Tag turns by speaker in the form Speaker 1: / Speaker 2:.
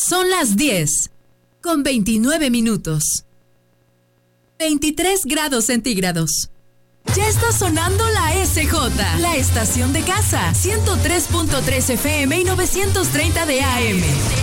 Speaker 1: Son las 10:29. 23 grados centígrados. Ya está sonando la SJ, la estación de casa, 103.3 FM y 930 de AM.